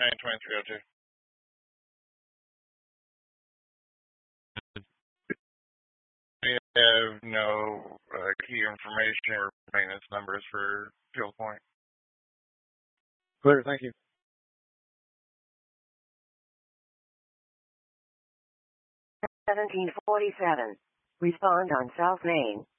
2302. We have no key information or maintenance numbers for Fuel Point. Clear, thank you. 1747. Respond on South Main.